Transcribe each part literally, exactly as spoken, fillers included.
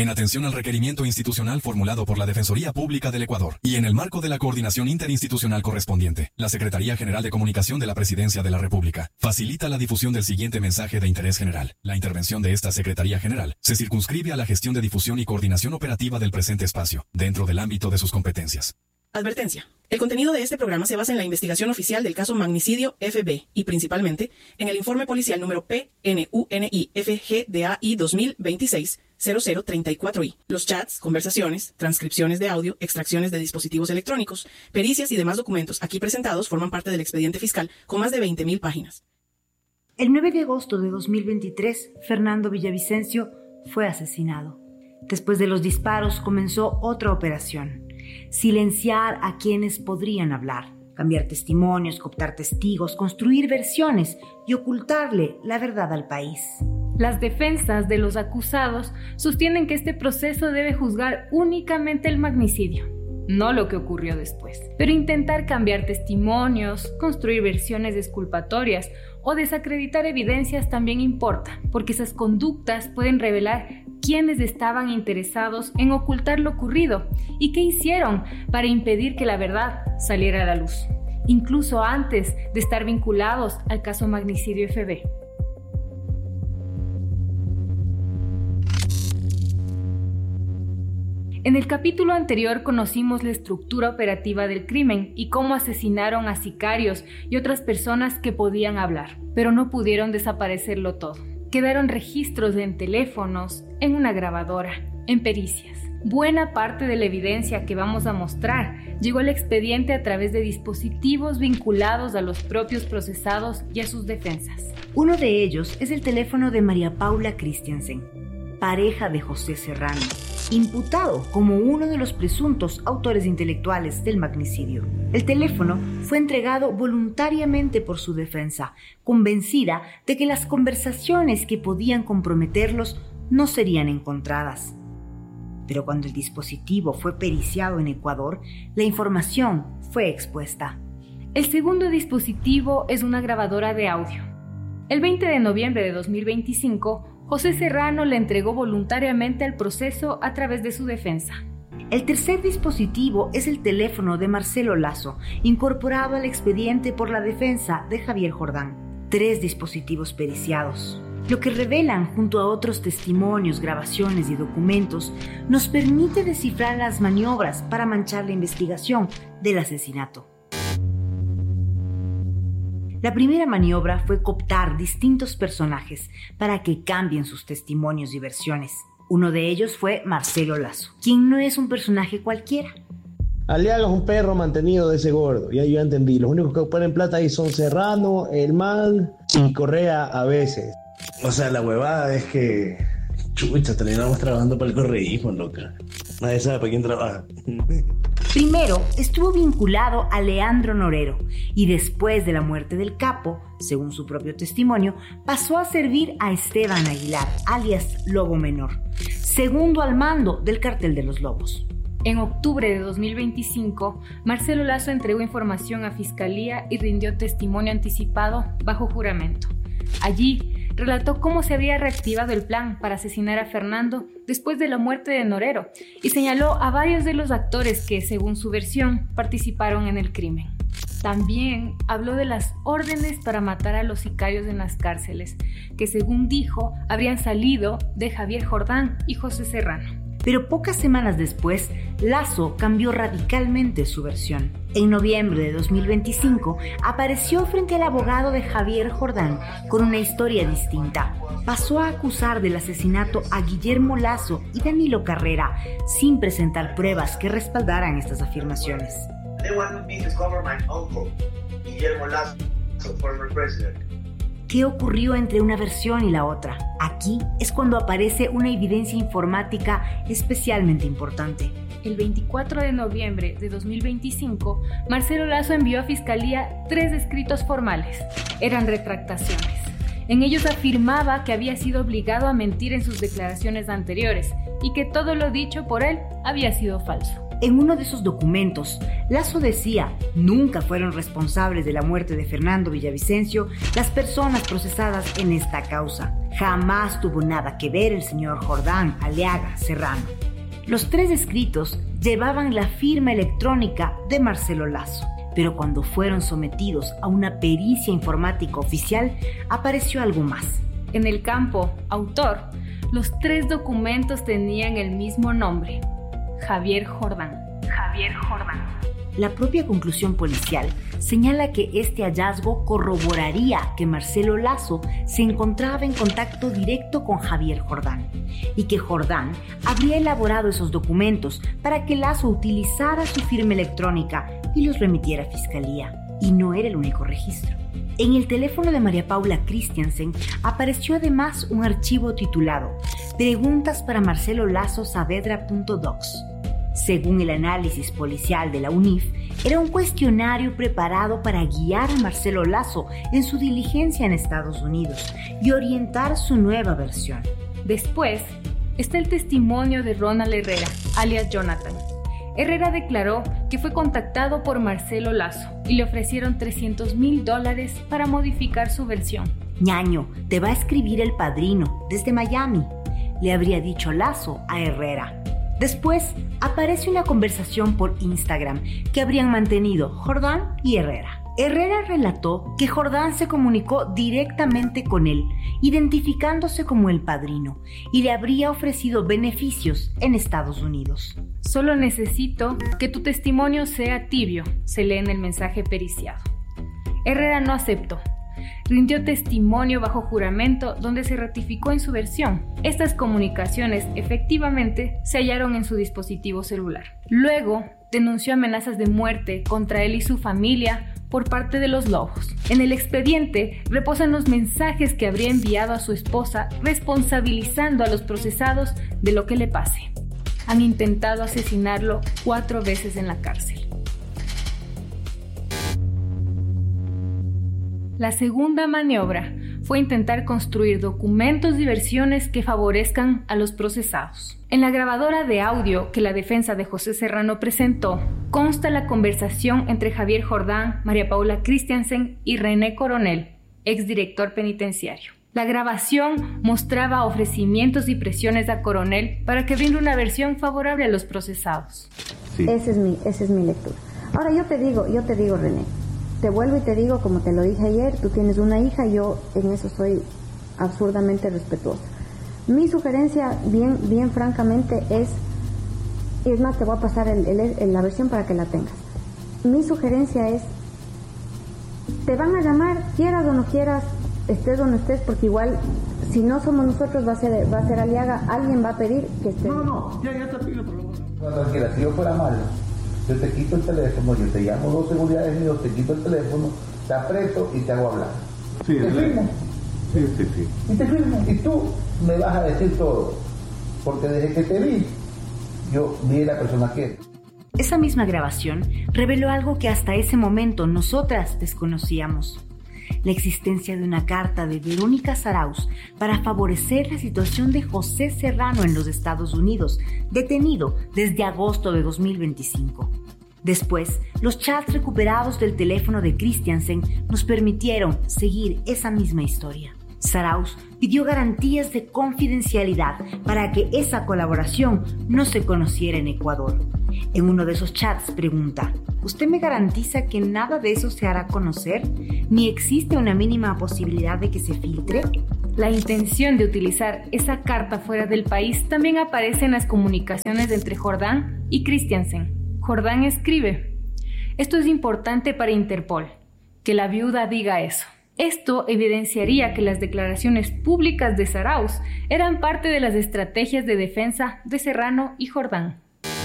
En atención al requerimiento institucional formulado por la Defensoría Pública del Ecuador y en el marco de la coordinación interinstitucional correspondiente, la Secretaría General de Comunicación de la Presidencia de la República facilita la difusión del siguiente mensaje de interés general. La intervención de esta Secretaría General se circunscribe a la gestión de difusión y coordinación operativa del presente espacio, dentro del ámbito de sus competencias. Advertencia. El contenido de este programa se basa en la investigación oficial del caso Magnicidio F B y principalmente en el informe policial número P N U N I F G D A I dos mil veintiséis cero cero treinta y cuatro I. Los chats, conversaciones, transcripciones de audio, extracciones de dispositivos electrónicos, pericias y demás documentos aquí presentados forman parte del expediente fiscal con más de veinte mil páginas. El nueve de agosto de dos mil veintitrés, Fernando Villavicencio fue asesinado. Después de los disparos comenzó otra operación: silenciar a quienes podrían hablar, cambiar testimonios, cooptar testigos, construir versiones y ocultarle la verdad al país. Las defensas de los acusados sostienen que este proceso debe juzgar únicamente el magnicidio, no lo que ocurrió después. Pero intentar cambiar testimonios, construir versiones exculpatorias o desacreditar evidencias también importa, porque esas conductas pueden revelar quiénes estaban interesados en ocultar lo ocurrido y qué hicieron para impedir que la verdad saliera a la luz, incluso antes de estar vinculados al caso Magnicidio F B. En el capítulo anterior conocimos la estructura operativa del crimen y cómo asesinaron a sicarios y otras personas que podían hablar, pero no pudieron desaparecerlo todo. Quedaron registros en teléfonos, en una grabadora, en pericias. Buena parte de la evidencia que vamos a mostrar llegó al expediente a través de dispositivos vinculados a los propios procesados y a sus defensas. Uno de ellos es el teléfono de María Paula Christiansen, pareja de José Serrano, imputado como uno de los presuntos autores intelectuales del magnicidio. El teléfono fue entregado voluntariamente por su defensa, convencida de que las conversaciones que podían comprometerlos no serían encontradas. Pero cuando el dispositivo fue periciado en Ecuador, la información fue expuesta. El segundo dispositivo es una grabadora de audio. El veinte de noviembre de dos mil veinticinco, José Serrano le entregó voluntariamente al proceso a través de su defensa. El tercer dispositivo es el teléfono de Marcelo Lazo, incorporado al expediente por la defensa de Javier Jordán. Tres dispositivos periciados. Lo que revelan, junto a otros testimonios, grabaciones y documentos, nos permite descifrar las maniobras para manchar la investigación del asesinato. La primera maniobra fue cooptar distintos personajes para que cambien sus testimonios y versiones. Uno de ellos fue Marcelo Lazo, quien no es un personaje cualquiera. Aliaga es un perro mantenido de ese gordo, ya yo ya entendí. Los únicos que ponen plata ahí son Serrano, el man y Correa a veces. O sea, la huevada es que... Chucha, terminamos trabajando para el correísmo, loca. Nadie sabe para quién trabaja. Primero estuvo vinculado a Leandro Norero y después de la muerte del capo, según su propio testimonio, pasó a servir a Esteban Aguilar, alias Lobo Menor, segundo al mando del Cartel de los Lobos. En octubre de dos mil veinticinco, Marcelo Lazo entregó información a Fiscalía y rindió testimonio anticipado bajo juramento. Allí relató cómo se había reactivado el plan para asesinar a Fernando después de la muerte de Norero y señaló a varios de los actores que, según su versión, participaron en el crimen. También habló de las órdenes para matar a los sicarios en las cárceles, que según dijo, habrían salido de Javier Jordán y José Serrano. Pero pocas semanas después, Lazo cambió radicalmente su versión. En noviembre de dos mil veinticinco, apareció frente al abogado de Javier Jordán con una historia distinta. Pasó a acusar del asesinato a Guillermo Lazo y Danilo Carrera, sin presentar pruebas que respaldaran estas afirmaciones. They wanted me to cover my uncle, Guillermo Lazo, former president. ¿Qué ocurrió entre una versión y la otra? Aquí es cuando aparece una evidencia informática especialmente importante. El veinticuatro de noviembre de dos mil veinticinco, Marcelo Lazo envió a Fiscalía tres escritos formales. Eran retractaciones. En ellos afirmaba que había sido obligado a mentir en sus declaraciones anteriores y que todo lo dicho por él había sido falso. En uno de esos documentos, Lazo decía, nunca fueron responsables de la muerte de Fernando Villavicencio las personas procesadas en esta causa. Jamás tuvo nada que ver el señor Jordán Aliaga Serrano. Los tres escritos llevaban la firma electrónica de Marcelo Lazo, pero cuando fueron sometidos a una pericia informática oficial, apareció algo más. En el campo autor, los tres documentos tenían el mismo nombre: Javier Jordán. Javier Jordán. La propia conclusión policial señala que este hallazgo corroboraría que Marcelo Lazo se encontraba en contacto directo con Javier Jordán y que Jordán habría elaborado esos documentos para que Lazo utilizara su firma electrónica y los remitiera a Fiscalía. Y no era el único registro. En el teléfono de María Paula Christiansen apareció además un archivo titulado Preguntas para Marcelo Lazo Saavedra punto docs. Según el análisis policial de la U N I F, era un cuestionario preparado para guiar a Marcelo Lazo en su diligencia en Estados Unidos y orientar su nueva versión. Después está el testimonio de Ronald Herrera, alias Jonathan. Herrera declaró que fue contactado por Marcelo Lazo y le ofrecieron trescientos mil dólares para modificar su versión. Ñaño, te va a escribir el padrino desde Miami, le habría dicho Lazo a Herrera. Después aparece una conversación por Instagram que habrían mantenido Jordán y Herrera. Herrera relató que Jordán se comunicó directamente con él, identificándose como el padrino, y le habría ofrecido beneficios en Estados Unidos. Solo necesito que tu testimonio sea tibio, se lee en el mensaje periciado. Herrera no aceptó. Rindió testimonio bajo juramento donde se ratificó en su versión. Estas comunicaciones efectivamente se hallaron en su dispositivo celular. Luego denunció amenazas de muerte contra él y su familia por parte de los Lobos. En el expediente reposan los mensajes que habría enviado a su esposa responsabilizando a los procesados de lo que le pase. Han intentado asesinarlo cuatro veces en la cárcel. La segunda maniobra fue intentar construir documentos y versiones que favorezcan a los procesados. En la grabadora de audio que la defensa de José Serrano presentó, consta la conversación entre Javier Jordán, María Paula Christiansen y René Coronel, exdirector penitenciario. La grabación mostraba ofrecimientos y presiones a Coronel para que brinde una versión favorable a los procesados. Sí. Ese es mi, esa es mi lectura. Ahora yo te digo, yo te digo, René, te vuelvo y te digo, como te lo dije ayer, tú tienes una hija, yo en eso soy absurdamente respetuosa. Mi sugerencia, bien, bien francamente, es, y es más, te voy a pasar el, el, la versión para que la tengas. Mi sugerencia es, te van a llamar, quieras o no quieras, estés donde estés, porque igual, si no somos nosotros, va a ser, va a ser Aliaga, alguien va a pedir que esté. No, no, ya, ya te pido, por favor. No, tranquila, si yo fuera malo, yo te quito el teléfono, yo te llamo dos seguridades míos, te quito el teléfono, te aprieto y te hago hablar. Sí, ¿Te firmo? Sí, sí, sí. Y te firmo. Y tú me vas a decir todo. Porque desde que te vi, yo vi a la persona que... Esa misma grabación reveló algo que hasta ese momento nosotras desconocíamos. La existencia de una carta de Verónica Zarauz para favorecer la situación de José Serrano en los Estados Unidos, detenido desde agosto de dos mil veinticinco. Después, los chats recuperados del teléfono de Christiansen nos permitieron seguir esa misma historia. Zarauz pidió garantías de confidencialidad para que esa colaboración no se conociera en Ecuador. En uno de esos chats pregunta, ¿usted me garantiza que nada de eso se hará conocer? ¿Ni existe una mínima posibilidad de que se filtre? La intención de utilizar esa carta fuera del país también aparece en las comunicaciones entre Jordán y Christiansen. Jordán escribe, esto es importante para Interpol, que la viuda diga eso. Esto evidenciaría que las declaraciones públicas de Zarauz eran parte de las estrategias de defensa de Serrano y Jordán.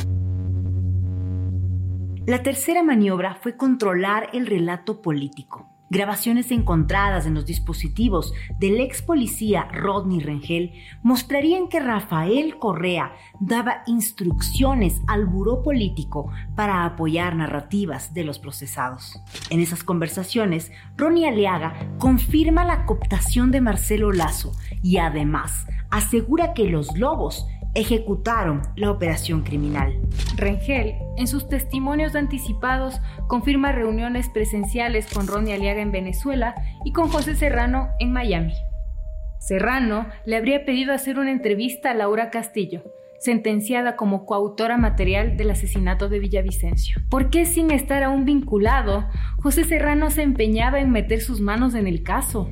La tercera maniobra fue controlar el relato político. Grabaciones encontradas en los dispositivos del ex policía Rodney Rengel mostrarían que Rafael Correa daba instrucciones al buró político para apoyar narrativas de los procesados. En esas conversaciones, Ronnie Aliaga confirma la cooptación de Marcelo Lazo y además asegura que los Lobos ejecutaron la operación criminal. Rengel, en sus testimonios anticipados, confirma reuniones presenciales con Ronnie Aliaga en Venezuela y con José Serrano en Miami. Serrano le habría pedido hacer una entrevista a Laura Castillo, sentenciada como coautora material del asesinato de Villavicencio. ¿Por qué, sin estar aún vinculado, José Serrano se empeñaba en meter sus manos en el caso?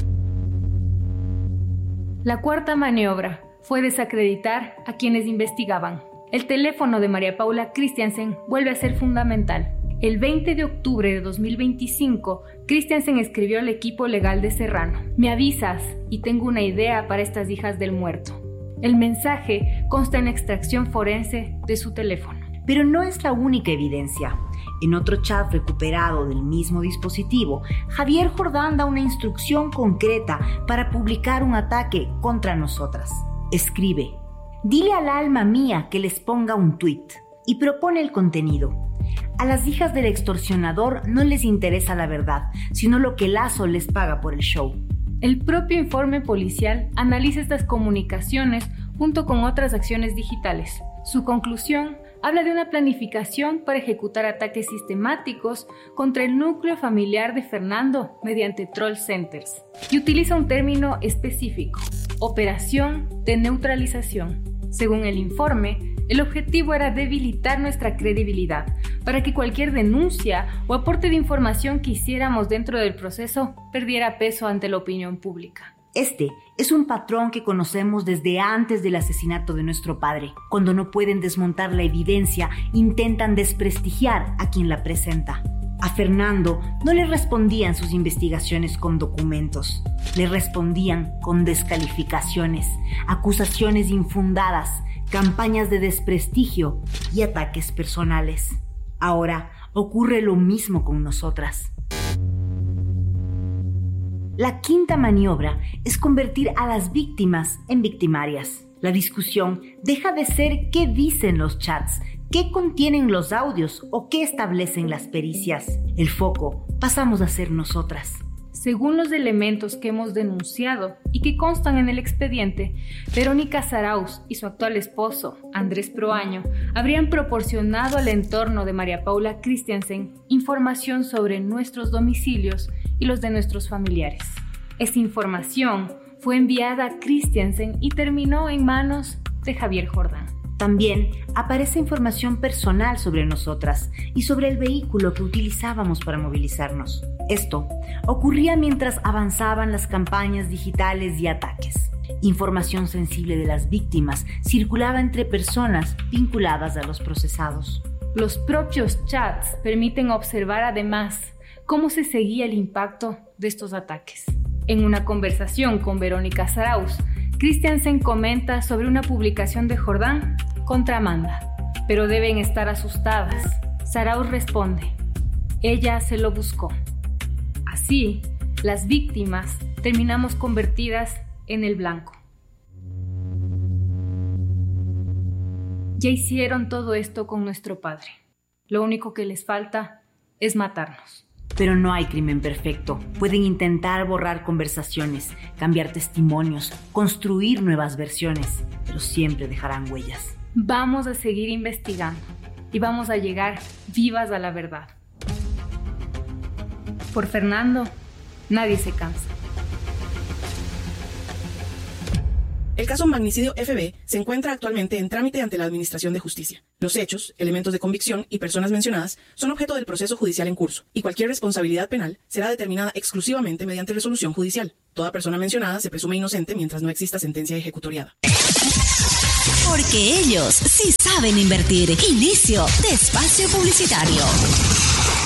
La cuarta maniobra fue desacreditar a quienes investigaban. El teléfono de María Paula Christiansen vuelve a ser fundamental. El veinte de octubre de dos mil veinticinco, Christiansen escribió al equipo legal de Serrano: "Me avisas y tengo una idea para estas hijas del muerto". El mensaje consta en extracción forense de su teléfono. Pero no es la única evidencia. En otro chat recuperado del mismo dispositivo, Javier Jordán da una instrucción concreta para publicar un ataque contra nosotras. Escribe: "Dile al alma mía que les ponga un tuit", y propone el contenido. A las hijas del extorsionador no les interesa la verdad, sino lo que Lazo les paga por el show. El propio informe policial analiza estas comunicaciones junto con otras acciones digitales. Su conclusión habla de una planificación para ejecutar ataques sistemáticos contra el núcleo familiar de Fernando mediante troll centers, y utiliza un término específico: operación de neutralización. Según el informe, el objetivo era debilitar nuestra credibilidad para que cualquier denuncia o aporte de información que hiciéramos dentro del proceso perdiera peso ante la opinión pública. Este es un patrón que conocemos desde antes del asesinato de nuestro padre. Cuando no pueden desmontar la evidencia, intentan desprestigiar a quien la presenta. A Fernando no le respondían sus investigaciones con documentos, le respondían con descalificaciones, acusaciones infundadas, campañas de desprestigio y ataques personales. Ahora ocurre lo mismo con nosotras. La quinta maniobra es convertir a las víctimas en victimarias. La discusión deja de ser qué dicen los chats, qué contienen los audios o qué establecen las pericias. El foco pasamos a ser nosotras. Según los elementos que hemos denunciado y que constan en el expediente, Verónica Zarauz y su actual esposo, Andrés Proaño, habrían proporcionado al entorno de María Paula Christiansen información sobre nuestros domicilios y los de nuestros familiares. Esta información fue enviada a Christiansen y terminó en manos de Javier Jordán. También aparece información personal sobre nosotras y sobre el vehículo que utilizábamos para movilizarnos. Esto ocurría mientras avanzaban las campañas digitales y ataques. Información sensible de las víctimas circulaba entre personas vinculadas a los procesados. Los propios chats permiten observar además cómo se seguía el impacto de estos ataques. En una conversación con Verónica Zarauz, Christiansen comenta sobre una publicación de Jordán contra Amanda, pero deben estar asustadas. Zarauz responde: ella se lo buscó. Así, las víctimas terminamos convertidas en el blanco. Ya hicieron todo esto con nuestro padre. Lo único que les falta es matarnos. Pero no hay crimen perfecto. Pueden intentar borrar conversaciones, cambiar testimonios, construir nuevas versiones, pero siempre dejarán huellas. Vamos a seguir investigando y vamos a llegar vivas a la verdad. Por Fernando, nadie se cansa. El caso Magnicidio F B se encuentra actualmente en trámite ante la Administración de Justicia. Los hechos, elementos de convicción y personas mencionadas son objeto del proceso judicial en curso, y cualquier responsabilidad penal será determinada exclusivamente mediante resolución judicial. Toda persona mencionada se presume inocente mientras no exista sentencia ejecutoriada. Porque ellos sí saben invertir. Inicio de espacio publicitario.